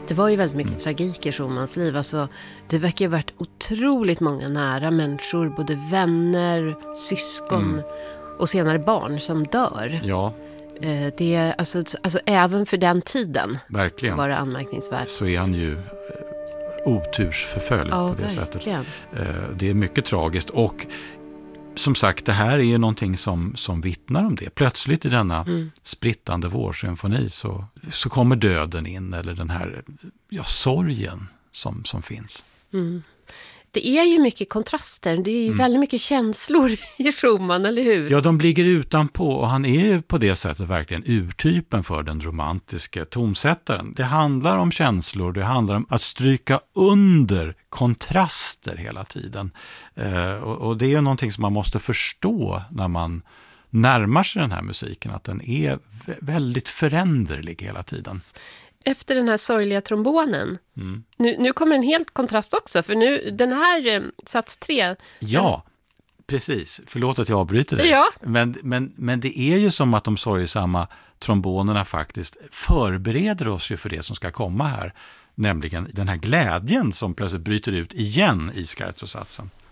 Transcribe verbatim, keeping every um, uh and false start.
Det var ju väldigt mycket mm. tragik i Schumans liv. Alltså, det verkar ha varit otroligt många nära människor, både vänner, syskon mm. och senare barn som dör. Ja. Det är alltså, alltså även för den tiden. Verkligen. Så var det anmärkningsvärt. Så är han ju otursförföljd ja, på det verkligen. sättet. Det är mycket tragiskt och som sagt, det här är ju någonting som, som vittnar om det. Plötsligt i denna mm. sprittande vårsymfoni så, så kommer döden in, eller den här ja, sorgen som, som finns. Mm. Det är ju mycket kontraster, det är ju mm. väldigt mycket känslor i Schumann, eller hur? Ja, de ligger utanpå och han är på det sättet verkligen urtypen för den romantiska tonsättaren. Det handlar om känslor, det handlar om att stryka under kontraster hela tiden. Eh, och, och det är någonting som man måste förstå när man närmar sig den här musiken, att den är väldigt föränderlig hela tiden. Efter den här sorgliga trombonen. Mm. Nu, nu kommer en helt kontrast också. För nu, den här eh, sats tre. Ja, den... precis. Förlåt att jag avbryter dig. Ja. Men, men, men det är ju som att de sorgsamma trombonerna faktiskt förbereder oss ju för det som ska komma här. Nämligen den här glädjen som plötsligt bryter ut igen i scherzosatsen.